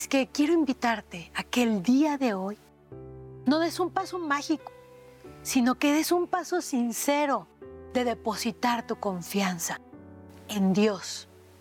Es que quiero invitarte a que el día de hoy no des un paso mágico, sino que des un paso sincero de depositar tu confianza en Dios,